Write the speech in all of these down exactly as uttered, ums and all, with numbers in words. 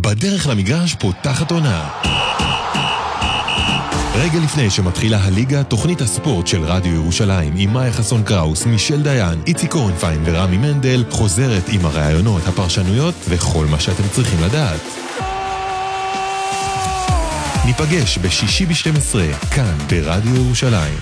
בדרך למגרש פותחת עונה. רגע לפני שמתחילה הליגה, תוכנית הספורט של רדיו ירושלים עם מאיה חסון קראוס, מישל דיין, איציק קורנפיין ורמי מנדל חוזרת עם הרעיונות, הפרשנויות וכל מה שאתם צריכים לדעת. ניפגש בשישי ב-שתים עשרה, כאן ברדיו ירושלים.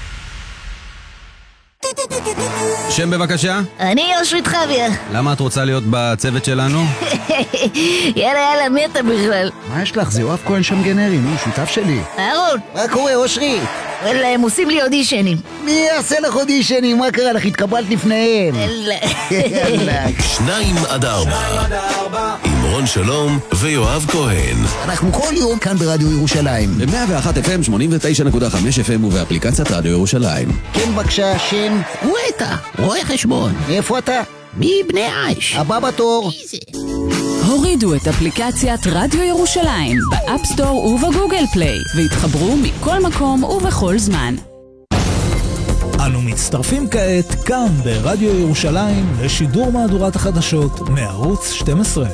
שם בבקשה? אני אושרית חביה. למה את רוצה להיות בצוות שלנו? יאללה יאללה, מי אתה בכלל? מה יש לך? זה יואב כהן שם גנרי, נו, שותף שלי. אהרון. מה קורה, אושרית? וואלה, הם עושים לי אודישנים. מי יעשה לך אודישנים? מה קרה לך? התקבלת לפניהם. יאללה. שניים עד ארבע עם רון שלום ויואב כהן. אנחנו כל יום כאן ברדיו ירושלים. ב-מאה ואחת אף אם, שמונים ותשע נקודה חמש אף אם ובאפליקציית רדיו ירושלים. כן, בבקשה, שם. הוא אתה, רואה חשבון. מאיפה אתה? מבני עיש. הבא בתור. הורידו את אפליקציית רדיו ירושלים באפסטור ובגוגל פליי והתחברו מכל מקום ובכל זמן. אנו מצטרפים כעת כאן ברדיו ירושלים לשידור מהדורת החדשות מערוץ שתים עשרה.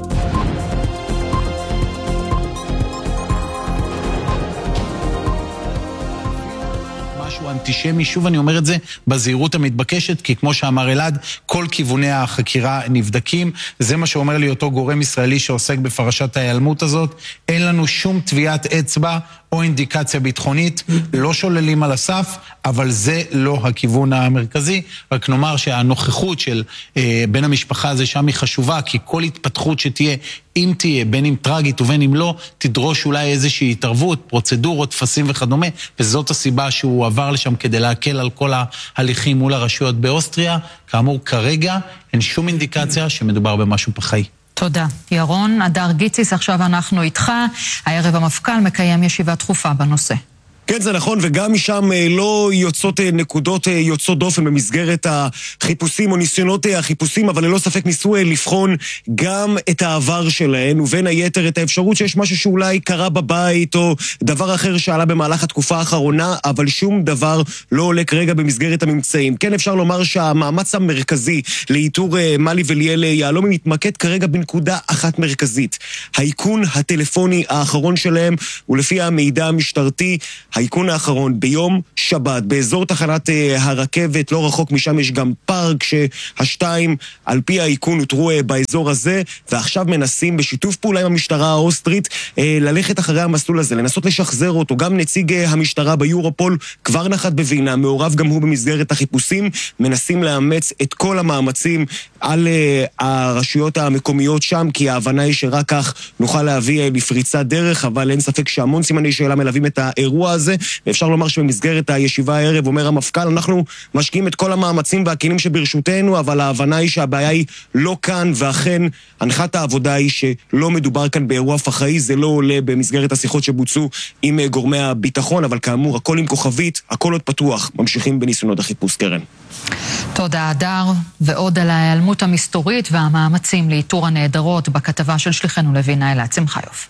אנטישמי, שוב אני אומר את זה בזהירות המתבקשת, כי כמו שאמר אלעד, כל כיווני החקירה נבדקים. זה מה שאומר לי אותו גורם ישראלי שעוסק בפרשת ההיעלמות הזאת. אין לנו שום תביעת אצבע או אינדיקציה ביטחונית, לא שוללים על הסף, אבל זה לא הכיוון המרכזי. רק נאמר שהנוכחות של אה, בן המשפחה הזה שם היא חשובה, כי כל התפתחות שתהיה, אם תהיה, בין אם טרגית ובין אם לא, תדרוש אולי איזושהי התערבות, פרוצדורות, תפסים וכדומה, וזאת הסיבה שהוא עבר לשם כדי להקל על כל ההליכים מול הרשויות באוסטריה. כאמור, כרגע אין שום אינדיקציה שמדובר במשהו פחי. תודה. ירון, אדר גיציס, עכשיו אנחנו איתך. הערב המפכ"ל מקיים ישיבה דחופה בנושא. כן, זה נכון, וגם משם לא יוצאות נקודות יוצאות דופן במסגרת החיפושים או ניסיונות החיפושים, אבל ללא ספק ניסו לבחון גם את העבר שלהן, ובין היתר את האפשרות שיש משהו שאולי קרה בבית, או דבר אחר שעלה במהלך התקופה האחרונה, אבל שום דבר לא עולה כרגע במסגרת הממצאים. כן, אפשר לומר שהמאמץ המרכזי לאיתור מלי וליאל יהלומי מתמקד כרגע בנקודה אחת מרכזית. האיכון הטלפוני האחרון שלהם, ולפי המידע המשטרתי, האיכון האחרון ביום שבת באזור תחנת הרכבת, לא רחוק משם יש גם פארק שהשתיים על פי האיכון הותרו באזור הזה, ועכשיו מנסים בשיתוף פעולה עם המשטרה האוסטרית ללכת אחרי המסלול הזה, לנסות לשחזר אותו. גם נציג המשטרה ביורופול כבר נחת בווינה, מעורב גם הוא במסגרת החיפושים, מנסים לאמץ את כל המאמצים על הרשויות המקומיות שם, כי ההבנה היא שרק כך נוכל להביא לפריצת דרך, אבל אין ספק שהמון סימני שאלה מלווים את האירוע הזה. ואפשר לומר שבמסגרת הישיבה הערב אומר המפכ"ל, אנחנו משקיעים את כל המאמצים והכלים שברשותנו, אבל ההבנה היא שהבעיה היא לא כאן, ואכן הנחת העבודה היא שלא מדובר כאן באירוע פח"עי, זה לא עולה במסגרת השיחות שבוצעו עם גורמי הביטחון, אבל כאמור הכל עם כוכבית, הכל עוד פתוח, ממשיכים בניסיונות החיפוש. קרן. תודה אדר, ועוד על ההיעלמות המסתורית והמאמצים לאיתור הנעדרות בכתבה של שליחנו לוינה אלעד שמחיוף.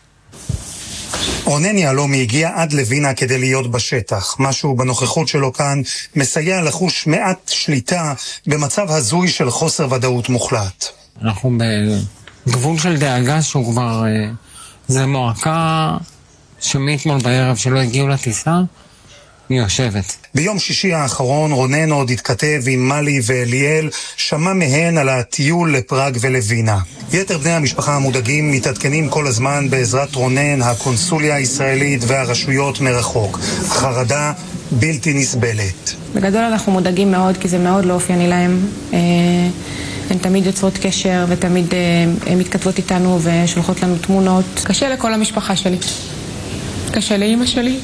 רונן יהלומי הגיע עד לוינה כדי להיות בשטח. משהו בנוכחות שלו כאן מסייע לחוש מעט שליטה במצב הזוי של חוסר ודאות מוחלט. אנחנו בגבול של דאגה שהוא כבר, זה מועקה שמאתמול בערב שלא הגיעו לטיסה, היא יושבת. ביום שישי האחרון רונן עוד התכתב עם מלי וליאל, שמע מהן על הטיול לפראג ולווינה. יתר בני המשפחה המודאגים מתעדכנים כל הזמן בעזרת רונן, הקונסוליה הישראלית והרשויות מרחוק. החרדה בלתי נסבלת. בגדול אנחנו מודאגים מאוד, כי זה מאוד לא אופייני להם. הן תמיד יוצרות קשר ותמיד הן מתכתבות איתנו ושולחות לנו תמונות. קשה לכל המשפחה שלי. קשה לאמא שלי.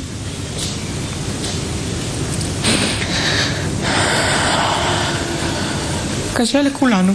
קשה לכולנו.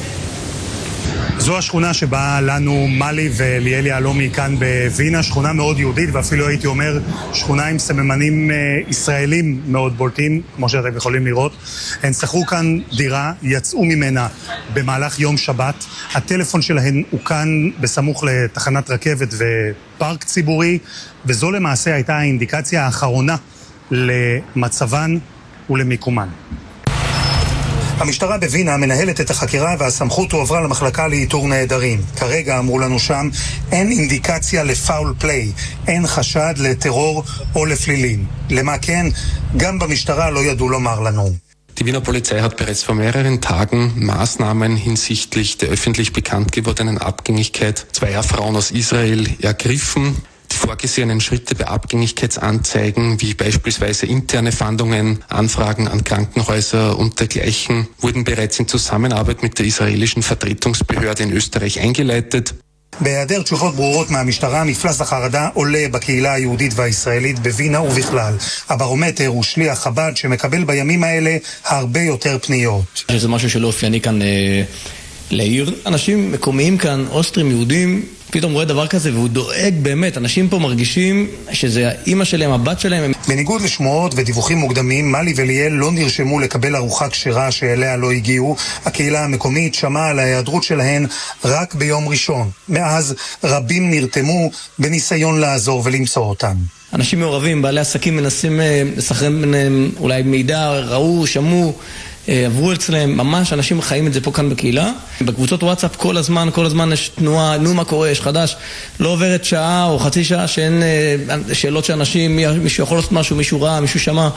זו השכונה שבה לנו מלי וליאל יהלומי כאן בווינה, שכונה מאוד יהודית, ואפילו הייתי אומר שכונה עם סממנים ישראלים מאוד בולטים, כמו שאתם יכולים לראות. הן שכרו כאן דירה, יצאו ממנה במהלך יום שבת. הטלפון שלהן הוא כאן בסמוך לתחנת רכבת ופארק ציבורי, וזו למעשה הייתה האינדיקציה האחרונה למצבן ולמיקומן. המשטרה בווינה מנהלת את החקירה והסמכות הועברה למחלקה לאיתור נעדרים. כרגע אמרו לנו שם, אין אינדיקציה לפאול פליי, אין חשד לטרור או לפלילים. למה כן? גם במשטרה לא ידעו לומר לנו. Die Wiener Polizei hat bereits vor mehreren Tagen Maßnahmen hinsichtlich der öffentlich bekannt gewordenen Abgängigkeit zweier Frauen aus Israel ergriffen. Die vorgesehenen Schritte bei Abgängigkeitsanzeigen, wie beispielsweise interne Fahndungen, Anfragen an Krankenhäuser und dergleichen, wurden bereits in Zusammenarbeit mit der israelischen Vertretungsbehörde in Österreich eingeleitet. בהיעדר תשובות ברורות מהמשטרה, מפלס החרדה עולה בקהילה היהודית והישראלית בווינה ובכלל. הברומטר הוא שליח חב"ד שמקבל בימים האלה הרבה יותר פניות. זה משהו שלא אופייני כאן אה, לעיר. אנשים מקומיים כאן, אוסטרים, יהודים, פתאום רואה דבר כזה והוא דואג באמת. אנשים פה מרגישים שזה האמא שלהם, הבת שלהם. בניגוד לשמועות ודיווחים מוקדמים, מלי וליאל לא נרשמו לקבל ארוחה כשרה שאליה לא הגיעו. הקהילה המקומית שמעה על ההיעדרות שלהן רק ביום ראשון. מאז רבים נרתמו בניסיון לעזור ולמצוא אותם. אנשים מעורבים, בעלי עסקים מנסים לסחרם ביניהם, אולי מידע, ראו, שמעו, עברו אצלם, ממש אנשים חיים את זה פה כאן בקהילה. בקבוצות וואטסאפ כל הזמן, כל הזמן יש תנועה, נו מה קורה, יש חדש. לא עוברת שעה או חצי שעה שאין שאלות שאנשים, מישהו יכול לעשות משהו, מישהו רע, מישהו שמע.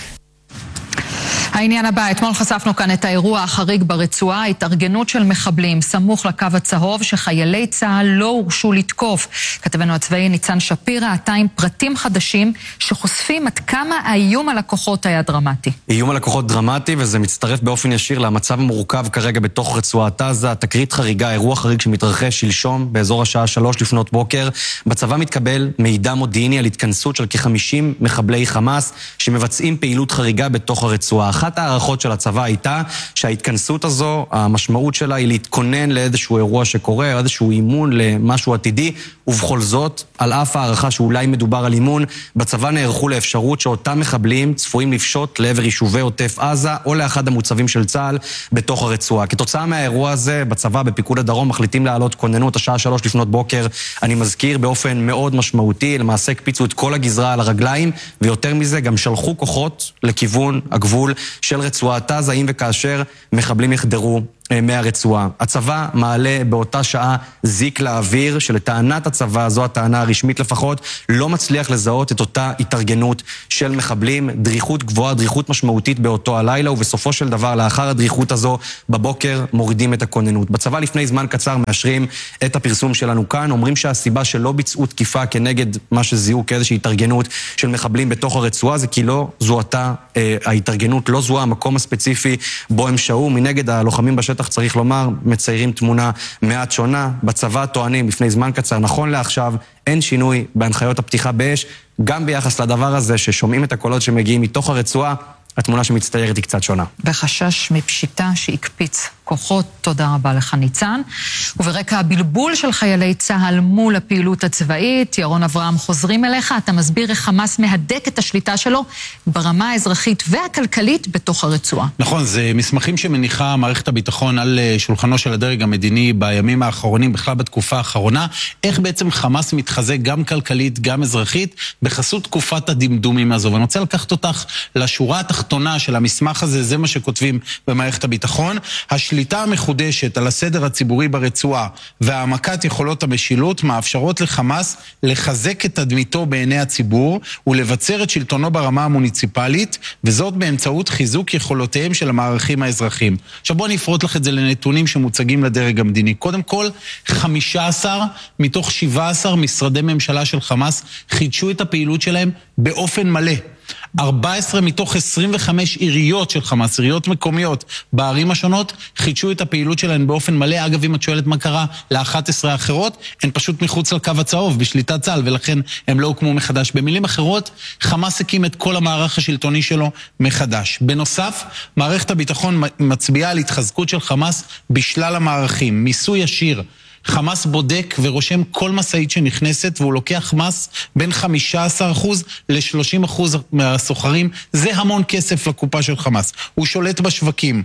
העניין הבא, אתמול חשפנו כאן את האירוע החריג ברצועה, התארגנות של מחבלים סמוך לקו הצהוב שחיילי צה"ל לא הורשו לתקוף. כתבנו הצבאי ניצן שפירא, עתה עם פרטים חדשים שחושפים עד כמה האיום על הכוחות היה דרמטי. איום על הכוחות דרמטי, וזה מצטרף באופן ישיר למצב המורכב כרגע בתוך רצועת עזה. תקרית חריגה, אירוע חריג שמתרחש שלשום באזור השעה שלוש לפנות בוקר. בצבא מתקבל מידע מודיעיני על התכנסות של כ-חמישים מחבלי חמאס שמבצעים פעילות חריגה בתוך הרצועה. אחת הערכות של הצבא הייתה שההתכנסות הזו, המשמעות שלה היא להתכונן לאיזשהו אירוע שקורה, איזשהו אימון למשהו עתידי, ובכל זאת, על אף הערכה שאולי מדובר על אימון, בצבא נערכו לאפשרות שאותם מחבלים צפויים לפשוט לעבר יישובי עוטף עזה, או לאחד המוצבים של צה"ל בתוך הרצועה. כתוצאה מהאירוע הזה, בצבא, בפיקוד הדרום, מחליטים לעלות כוננות השעה שלוש לפנות בוקר. אני מזכיר באופן מאוד משמעותי, למעשה הקפיצו את כל הגזרה על הרגליים, ויותר מזה גם שלחו כוחות לכיוון הגבול של רצועת עזה, אם וכאשר מחבלים יחדרו מהרצועה. הצבא מעלה באותה שעה זיק לאוויר, שלטענת הצבא, זו הטענה הרשמית לפחות, לא מצליח לזהות את אותה התארגנות של מחבלים, דריכות גבוהה, דריכות משמעותית באותו הלילה, ובסופו של דבר, לאחר הדריכות הזו, בבוקר מורידים את הכוננות. בצבא לפני זמן קצר מאשרים את הפרסום שלנו כאן, אומרים שהסיבה שלא ביצעו תקיפה כנגד מה שזיהו כאיזושהי התארגנות של מחבלים בתוך הרצועה, זה כי לא זוהתה אה, ההתארגנות, לא זוהה המקום הספציפי בו הם שהו. מנגד הלוחמים בשטח, צריך לומר, מציירים תמונה מעט שונה. בצבא טוענים לפני זמן קצר, נכון לעכשיו, אין שינוי בהנחיות הפתיחה באש, גם ביחס לדבר הזה ששומעים את הקולות שמגיעים מתוך הרצועה, התמונה שמצטיירת היא קצת שונה. בחשש מפשיטה שהקפיץ כוחות, תודה רבה לך ניצן. וברקע הבלבול של חיילי צה"ל מול הפעילות הצבאית, ירון אברהם, חוזרים אליך, אתה מסביר איך חמאס מהדק את השליטה שלו ברמה האזרחית והכלכלית בתוך הרצועה. נכון, זה מסמכים שמניחה מערכת הביטחון על שולחנו של הדרג המדיני בימים האחרונים, בכלל בתקופה האחרונה, איך בעצם חמאס מתחזק גם כלכלית, גם אזרחית, בחסות תקופת הדמדומים הזו. ואני רוצה לקחת אותך לשורה התחתונה של המסמך הזה, זה מה שכותבים במערכת הביטחון. השליטה המחודשת על הסדר הציבורי ברצועה והעמקת יכולות המשילות מאפשרות לחמאס לחזק את תדמיתו בעיני הציבור ולבצר את שלטונו ברמה המוניציפלית, וזאת באמצעות חיזוק יכולותיהם של המערכים האזרחיים. עכשיו בואו נפרוט לך את זה לנתונים שמוצגים לדרג המדיני. קודם כל, חמישה עשר מתוך שבעה עשר משרדי ממשלה של חמאס חידשו את הפעילות שלהם באופן מלא. ארבע עשרה מתוך עשרים וחמש עיריות של חמאס, עיריות מקומיות בערים השונות, חידשו את הפעילות שלהן באופן מלא. אגב, אם את שואלת מה קרה ל-אחת עשרה האחרות, הן פשוט מחוץ לקו הצהוב בשליטת צה"ל, ולכן הם לא הוקמו מחדש. במילים אחרות, חמאס הקים את כל המערך השלטוני שלו מחדש. בנוסף, מערכת הביטחון מצביעה על התחזקות של חמאס בשלל המערכים. מיסוי ישיר, חמאס בודק ורושם כל מסעית שנכנסת, והוא לוקח מס בין חמישה עשר אחוז ל-שלושים אחוז מהסוחרים. זה המון כסף לקופה של חמאס. הוא שולט בשווקים.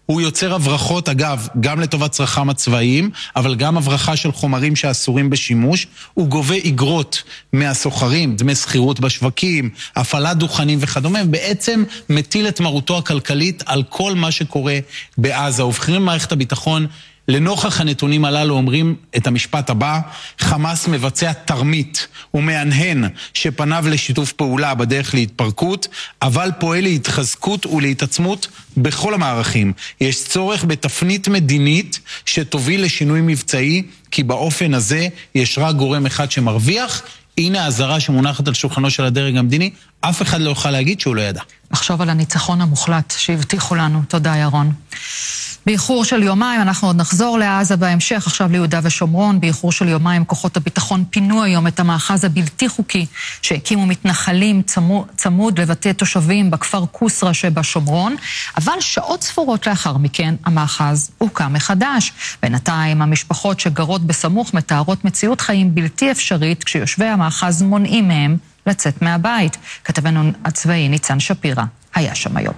הוא יוצר הברחות, אגב, גם לטובת צרכם הצבאיים, אבל גם הברחה של חומרים שאסורים בשימוש. הוא גובה אגרות מהסוחרים, דמי שכירות בשווקים, הפעלת דוכנים וכדומה, בעצם מטיל את מרותו הכלכלית על כל מה שקורה בעזה. ובכירים במערכת הביטחון, לנוכח הנתונים הללו אומרים את המשפט הבא: חמאס מבצע תרמית ומענהן שפניו לשיתוף פעולה בדרך להתפרקות, אבל פועל להתחזקות ולהתעצמות בכל המערכים. יש צורך בתפנית מדינית שתוביל לשינוי מבצעי, כי באופן הזה יש רק גורם אחד שמרוויח. הנה האזהרה שמונחת על שולחנו של הדרג המדיני, אף אחד לא יוכל להגיד שהוא לא ידע. לחשוב על הניצחון המוחלט שהבטיחו לנו. תודה ירון. באיחור של יומיים, אנחנו עוד נחזור לעזה בהמשך, עכשיו ליהודה ושומרון. באיחור של יומיים כוחות הביטחון פינו היום את המאחז הבלתי חוקי שהקימו מתנחלים צמוד, צמוד לבתי תושבים בכפר קוסרה שבשומרון, אבל שעות ספורות לאחר מכן המאחז הוקם מחדש. בינתיים המשפחות שגרות בסמוך מתארות מציאות חיים בלתי אפשרית, כשיושבי המאחז מונעים מהם לצאת מהבית. כתבנו הצבאי ניצן שפירא היה שם היום.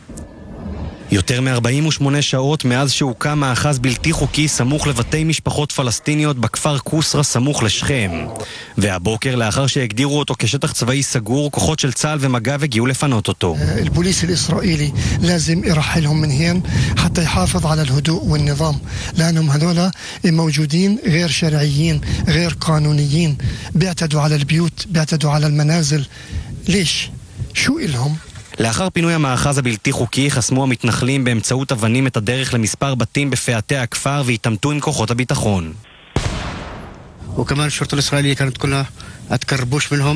יותר מ-ארבעים ושמונה שעות מאז שהוקם מאחז בלתי חוקי סמוך לבתי משפחות פלסטיניות בכפר קוסרה סמוך לשכם. והבוקר, לאחר שהגדירו אותו כשטח צבאי סגור, כוחות של צה"ל ומג"ב הגיעו לפנות אותו. البوليس الإسرائيلي لازم يرحلهم من هين حتى يحافظ على الهدوء والنظام لأنهم هذولا موجودين غير شرعيين غير قانونيين بيعتدوا على البيوت بيعتدوا على المنازل. ليش؟ شو إلهم؟ לאחר פינוי המאחז הבלתי חוקי חסמו המתנחלים באמצעות אבנים את הדרך למספר בתים בפאתי הכפר והתעמתו עם כוחות הביטחון. وكمان الشرطة الإسرائيلية كانت كلها أتكربوش منهم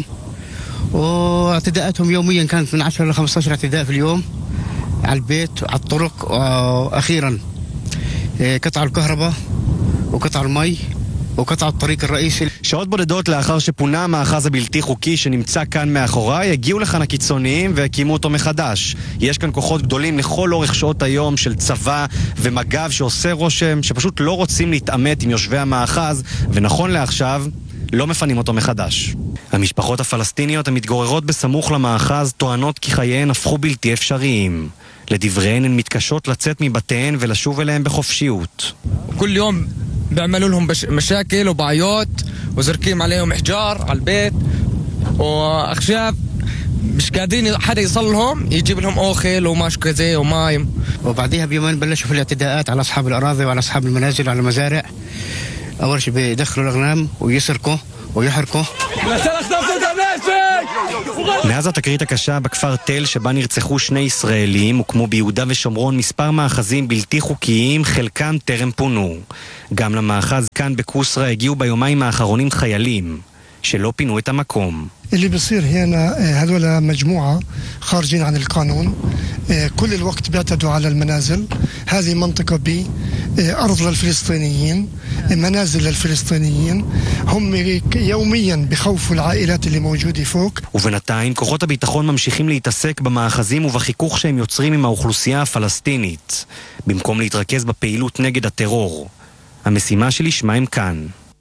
واعتداءاتهم يوميا كانت من عشرة إلى خمسة عشر اعتداء في اليوم على البيت على الطرق وأخيرا قطع الكهرباء وقطع المي וקטע الطريق الرئيسي. שעות בודדות לאחר שפונה המאחז הבלתי חוקי שנמצא כאן מאחוריי, הגיעו לכאן הקיצוניים והקימו אותו מחדש. יש כאן כוחות גדולים לכל אורך שעות היום של צבא ומג"ב שעושה רושם שפשוט לא רוצים להתעמת עם יושבי המאחז, ונכון לעכשיו לא מפנים אותו מחדש. המשפחות הפלסטיניות המתגוררות בסמוך למאחז טוענות כי חייהן הפכו בלתי אפשריים. לדבריהן הן מתקשות לצאת מבתיהן ולשוב אליהן בחופשיות. כל יום بيعملوا لهم مشاكل وبعيات وزركين عليهم حجار على البيت واخشاب مش قادرين حدا يصلهم يجيب لهم أوخل وماش كذا ومايم. وبعديها بيومين بلشوا في الاعتداءات على أصحاب الأراضي وعلى أصحاب المنازل وعلى المزارع. أول شيء بيدخلوا الأغنام ويسرقوا ويحرقوا. מאז התקרית הקשה בכפר תל שבה נרצחו שני ישראלים, הוקמו ביהודה ושומרון מספר מאחזים בלתי חוקיים, חלקם טרם פונו. גם למאחז כאן בקוסרה הגיעו ביומיים האחרונים חיילים שלא פינו את המקום. اللي بيصير هنا هذول مجموعة خارجين عن القانون كل الوقت بيعتدوا على المنازل. هذه منطقة بي أرض للفلسطينيين منازل للفلسطينيين هم يوميا بخوفوا العائلات اللي موجودة فوق. ובינתיים כוחות הביטחון ממשיכים להתעסק במאחזים ובחיכוך שהם יוצרים עם האוכלוסייה הפלסטינית במקום להתרכז בפעילות נגד הטרור. המשימה שלי שמיים כאן.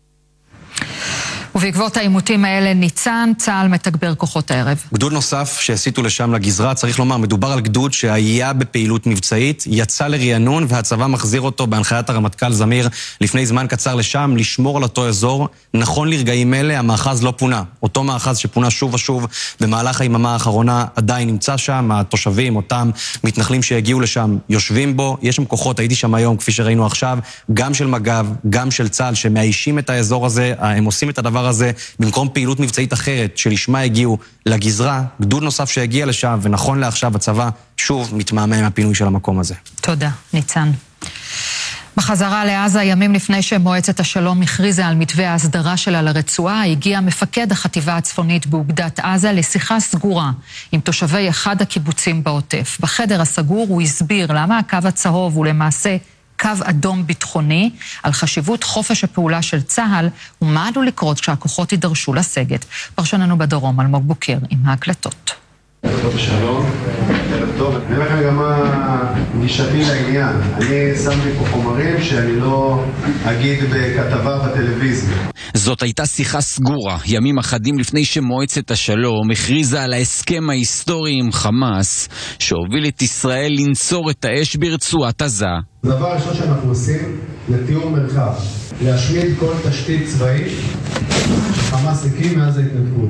ובעקבות העימותים האלה ניצן, צה"ל מתגבר כוחות הערב. גדוד נוסף שהסיטו לשם לגזרה, צריך לומר, מדובר על גדוד שהיה בפעילות מבצעית, יצא לרענון והצבא מחזיר אותו בהנחיית הרמטכ"ל זמיר לפני זמן קצר לשם, לשמור על אותו אזור. נכון לרגעים אלה, המאחז לא פונה. אותו מאחז שפונה שוב ושוב במהלך היממה האחרונה עדיין נמצא שם, התושבים, אותם מתנחלים שהגיעו לשם, יושבים בו. יש שם כוחות, הייתי שם היום, כפי שראינו עכשיו, גם של מג"ב, גם של צה"ל, שמאיישים את האזור הזה, הם עושים את הדבר הזה במקום פעילות מבצעית אחרת שלשמה הגיעו לגזרה. גדוד נוסף שהגיע לשם, ונכון לעכשיו הצבא שוב מתמהמה עם הפינוי של המקום הזה. תודה, ניצן. בחזרה לעזה, ימים לפני שמועצת השלום הכריזה על מתווה ההסדרה שלה לרצועה, הגיע מפקד החטיבה הצפונית באוגדת עזה לשיחה סגורה עם תושבי אחד הקיבוצים בעוטף. בחדר הסגור הוא הסביר למה הקו הצהוב הוא למעשה קו אדום ביטחוני, על חשיבות חופש הפעולה של צה"ל ומה עלול לקרות כשהכוחות יידרשו לסגת. פרשננו בדרום אלמוג בוקר עם ההקלטות. שלום. טוב, אני אומר לכם גם מה גישתי לעניין. אני שמתי פה חומרים שאני לא אגיד בכתבה בטלוויזיה. זאת הייתה שיחה סגורה, ימים אחדים לפני שמועצת השלום הכריזה על ההסכם ההיסטורי עם חמאס, שהוביל את ישראל לנצור את האש ברצועת עזה. הדבר הראשון שאנחנו עושים זה תיאור מרחב, להשמיד כל תשתית צבאית שחמאס הקים מאז ההתנתקות.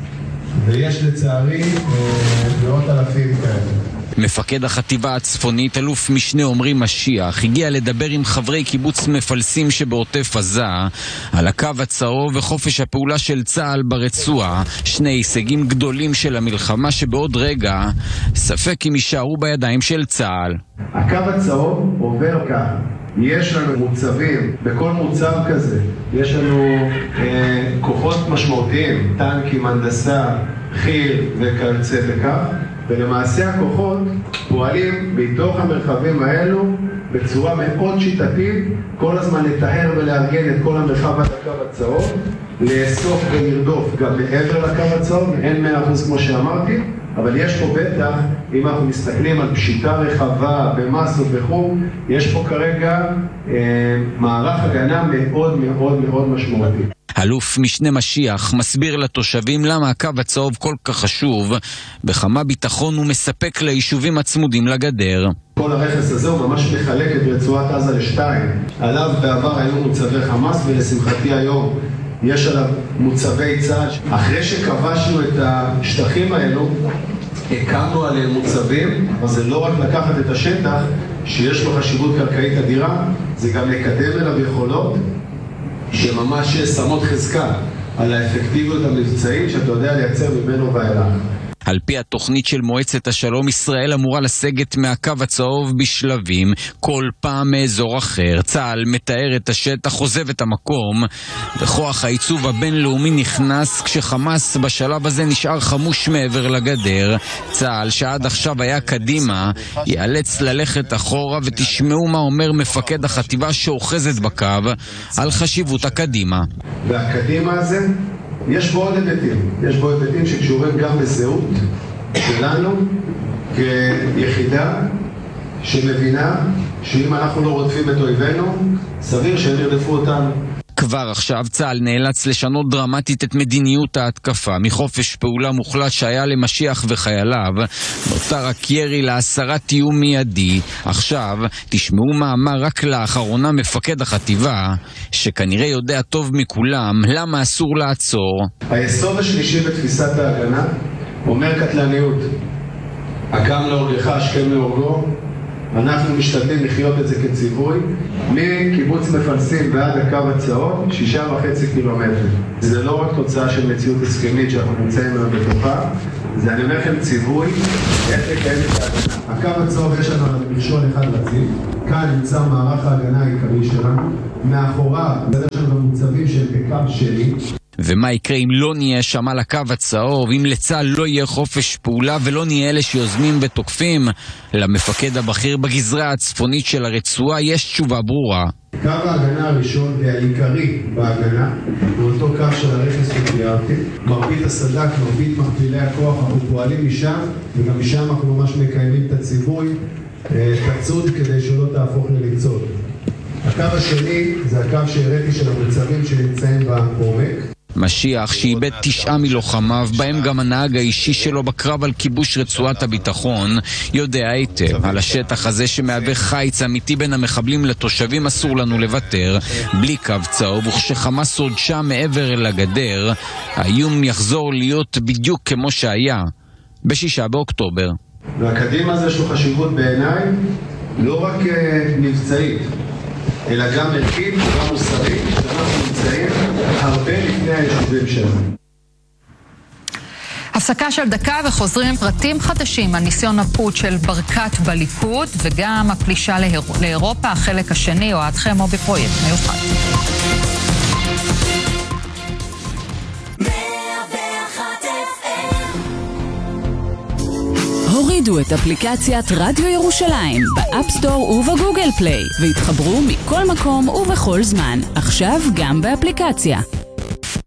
ויש לצערי מאות אלפים כאלה. מפקד החטיבה הצפונית, אלוף משנה עומרי משיח, הגיע לדבר עם חברי קיבוץ מפלסים שבעוטף עזה על הקו הצהוב וחופש הפעולה של צה"ל ברצועה, שני הישגים גדולים של המלחמה שבעוד רגע ספק אם יישארו בידיים של צה"ל. הקו הצהוב עובר כאן. יש לנו מוצבים, בכל מוצב כזה יש לנו אה, כוחות משמעותיים, טנקים, הנדסה, חיל וכיוצא בכך, ולמעשה הכוחות פועלים בתוך המרחבים האלו בצורה מאוד שיטתית, כל הזמן לטהר ולארגן את כל המרחב עד הקו הצהוב, לאסוף ולרדוף גם מעבר לקו הצהוב, אין מאה אחוז כמו שאמרתי, אבל יש פה בטח, אם אנחנו מסתכלים על פשיטה רחבה במסות וכו', יש פה כרגע אה, מערך הגנה מאוד מאוד מאוד משמעותי. אלוף משנה משיח מסביר לתושבים למה הקו הצהוב כל כך חשוב, בכמה ביטחון הוא מספק ליישובים הצמודים לגדר. כל הרכס הזה הוא ממש מחלק את רצועת עזה לשתיים. עליו בעבר היו מוצבי חמאס, ולשמחתי היום יש עליו מוצבי צה"ל. אחרי שכבשנו את השטחים האלו, הקמנו עליהם מוצבים, אבל זה לא רק לקחת את השטח שיש לו חשיבות קרקעית אדירה, זה גם לקדם אליו יכולות שממש שמות חזקה על האפקטיביות המבצעית שאתה יודע לייצר ממנו ואילך. על פי התוכנית של מועצת השלום, ישראל אמורה לסגת מהקו הצהוב בשלבים, כל פעם מאזור אחר. צה"ל מתאר את השטח, עוזב את המקום, וכוח העיצוב הבינלאומי נכנס כשחמאס בשלב הזה נשאר חמוש מעבר לגדר. צה"ל, שעד עכשיו היה קדימה, ייאלץ ללכת אחורה, ותשמעו מה אומר מפקד החטיבה שאוחזת בקו על חשיבות הקדימה. והקדימה הזה יש בו עוד היבטים, יש בו היבטים שקשורים גם לזהות שלנו כיחידה שמבינה שאם אנחנו לא רודפים את אויבינו, סביר שהם ירדפו אותנו. כבר עכשיו צה"ל נאלץ לשנות דרמטית את מדיניות ההתקפה. מחופש פעולה מוחלט שהיה למשיח וחייליו, נותר רק ירי להסרת תיאום מיידי. עכשיו תשמעו מה אמר רק לאחרונה מפקד החטיבה, שכנראה יודע טוב מכולם למה אסור לעצור. היסוד השלישי בתפיסת ההגנה אומר קטלניות. הקם להורגך, השכם להורגו. אנחנו משתדלים לחיות את זה כציווי, מקיבוץ מפלסים ועד הקו הצהוב, שישה וחצי קילומטר. זה לא רק תוצאה של מציאות הסכמית שאנחנו נמצאים היום בתוכה, זה אני אומר לכם ציווי, איך לקיים את ההגנה. הקו הצהוב יש לנו על מכשול אחד רציף, כאן נמצא מערך ההגנה העיקרי שלנו, מאחוריו, יש לנו מוצבים של בקו שלי. ומה יקרה אם לא נהיה שם על הקו הצהוב, אם לצה"ל לא יהיה חופש פעולה ולא נהיה אלה שיוזמים ותוקפים? למפקד הבכיר בגזרה הצפונית של הרצועה יש תשובה ברורה. קו ההגנה הראשון והעיקרי בהגנה הוא אותו קו של הרכס שתיארתי. מרבית הסד"כ, מרבית מכפילי הכוח, אנחנו פועלים משם, וגם משם אנחנו ממש מקיימים את הציווי, תצוד כדי שלא תהפוך לניצוד. הקו השני זה הקו שהראיתי של המצבים שנמצאים בעומק. משיח, שאיבד תשעה מלוחמיו, בהם גם הנהג האישי שלו בקרב על כיבוש רצועת הביטחון, יודע היטב על השטח הזה שמהווה חיץ אמיתי בין המחבלים לתושבים. אסור לנו לוותר בלי קו צהוב, וכשחמאס עוד שם מעבר לגדר, האיום יחזור להיות בדיוק כמו שהיה בשישה באוקטובר. והקדימה הזה יש לו חשיבות בעיניי לא רק מבצעית, אלא גם ערכית וגם מוסרית, שאנחנו נמצאים הרבה לפני היישובים שלנו. הפסקה של דקה וחוזרים עם פרטים חדשים על ניסיון הפוט של ברקת בליכוד, וגם הפלישה לאירופה, החלק השני, אוהדכם או בפרויקט מיוחד. הורידו את אפליקציית רדיו ירושלים באפסטור ובגוגל פליי והתחברו מכל מקום ובכל זמן, עכשיו גם באפליקציה.